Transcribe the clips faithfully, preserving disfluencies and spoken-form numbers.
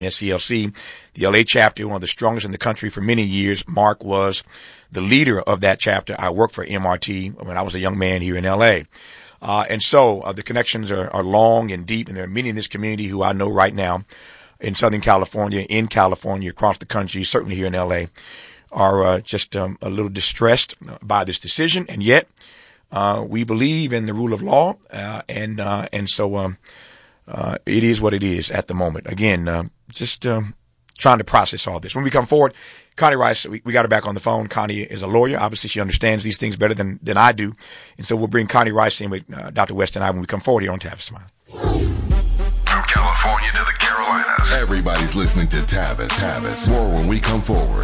S C L C, the L A chapter, one of the strongest in the country for many years. Mark was the leader of that chapter. I worked for M R T when I was a young man here in L A. Uh, and so uh, the connections are, are long and deep, and there are many in this community who I know right now in Southern California, in California, across the country, certainly here in L A, are uh, just um, a little distressed by this decision. And yet uh, we believe in the rule of law, uh, and uh, and so um, uh, it is what it is at the moment. Again, uh, just um, trying to process all this. When we come forward, Connie Rice, we, we got her back on the phone. Connie is a lawyer. Obviously, she understands these things better than, than I do. And so we'll bring Connie Rice in with uh, Doctor West and I when we come forward here on Tavis Smile. From California to the Carolinas, everybody's listening to Tavis. Tavis. More when we come forward.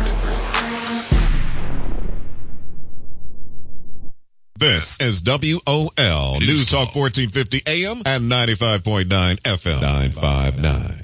This is W O L News, News Talk fourteen fifty A M and ninety-five point nine F M. nine five nine.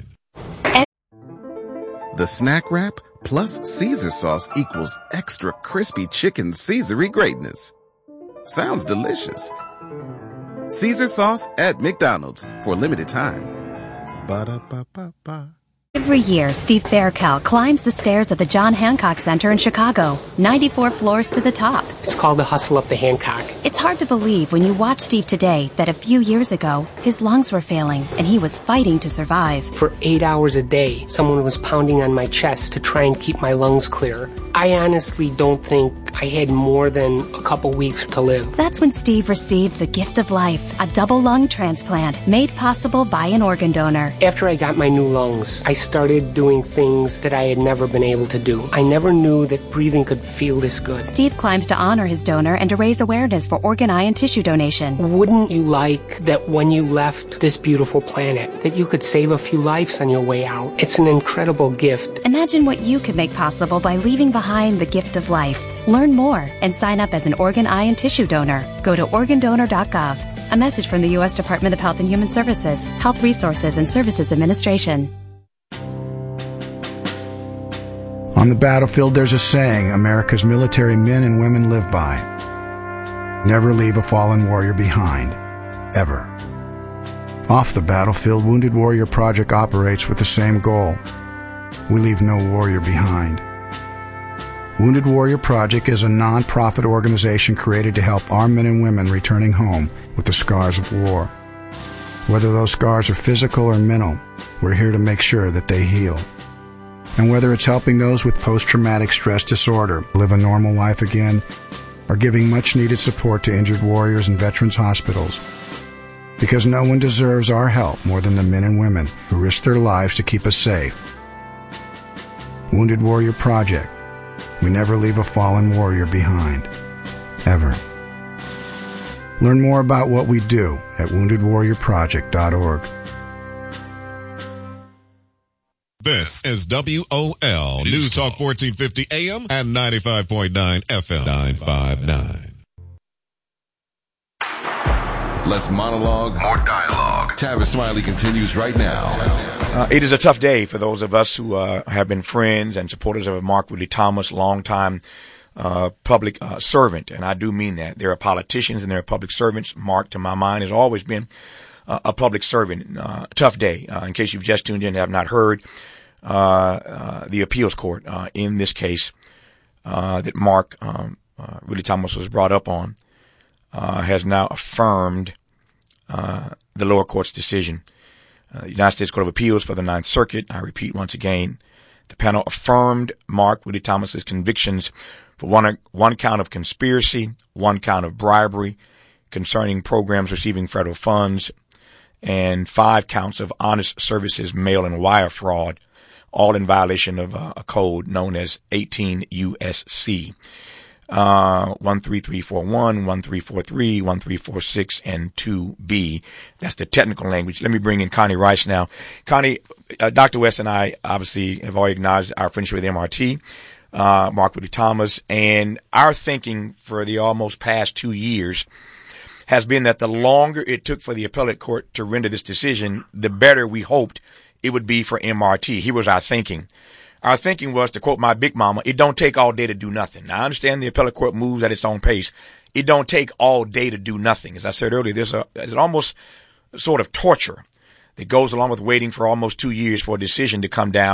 The snack wrap plus Caesar sauce equals extra crispy chicken Caesary greatness. Sounds delicious. Caesar sauce at McDonald's for a limited time. Ba-da-ba-ba-ba. Every year, Steve Faircal climbs the stairs at the John Hancock Center in Chicago, ninety-four floors to the top. It's called the Hustle Up the Hancock. It's hard to believe when you watch Steve today that a few years ago, his lungs were failing and he was fighting to survive. For eight hours a day, someone was pounding on my chest to try and keep my lungs clear. I honestly don't think I had more than a couple weeks to live. That's when Steve received the gift of life, a double lung transplant made possible by an organ donor. After I got my new lungs, I started doing things that I had never been able to do. I never knew that breathing could feel this good. Steve climbs to honor his donor and to raise awareness for organ, eye, and tissue donation. Wouldn't you like that when you left this beautiful planet, that you could save a few lives on your way out? It's an incredible gift. Imagine what you could make possible by leaving behind the gift of life. Learn more and sign up as an organ, eye, and tissue donor. Go to organ donor dot gov. A message from the U S Department of Health and Human Services, Health Resources and Services Administration. On the battlefield, there's a saying America's military men and women live by. Never leave a fallen warrior behind. Ever. Off the battlefield, Wounded Warrior Project operates with the same goal. We leave no warrior behind. Wounded Warrior Project is a non-profit organization created to help our men and women returning home with the scars of war. Whether those scars are physical or mental, we're here to make sure that they heal. And whether it's helping those with post-traumatic stress disorder live a normal life again, or giving much-needed support to injured warriors in veterans' hospitals. Because no one deserves our help more than the men and women who risk their lives to keep us safe. Wounded Warrior Project. We never leave a fallen warrior behind. Ever. Learn more about what we do at wounded warrior project dot org. This is W O L News Talk fourteen fifty A M and ninety-five point nine F M. nine five nine. Less monologue, more dialogue. Tavis Smiley continues right now. Uh, it is a tough day for those of us who uh, have been friends and supporters of Mark Ridley Thomas, longtime uh, public uh, servant. And I do mean that. There are politicians and there are public servants. Mark, to my mind, has always been uh, a public servant. Uh, tough day. Uh, in case you've just tuned in and have not heard, uh, uh, the appeals court uh, in this case uh, that Mark um, uh, Ridley Thomas was brought up on uh, has now affirmed uh, the lower court's decision. Uh, the United States Court of Appeals for the Ninth Circuit, I repeat once again, the panel affirmed Mark Ridley Thomas's convictions for one, one count of conspiracy, one count of bribery concerning programs receiving federal funds, and five counts of honest services mail and wire fraud, all in violation of uh, a code known as eighteen U S C. Uh, one three three four one, one three four three, one three four six, and two B. That's the technical language. Let me bring in Connie Rice now. Connie, uh, Doctor West and I obviously have already acknowledged our friendship with M R T, uh, Mark Ridley Thomas, and our thinking for the almost past two years has been that the longer it took for the appellate court to render this decision, the better we hoped it would be for M R T. Here was our thinking. Our thinking was, to quote my big mama, it don't take all day to do nothing. Now, I understand the appellate court moves at its own pace. It don't take all day to do nothing. As I said earlier, there's a, it's almost sort of torture that goes along with waiting for almost two years for a decision to come down.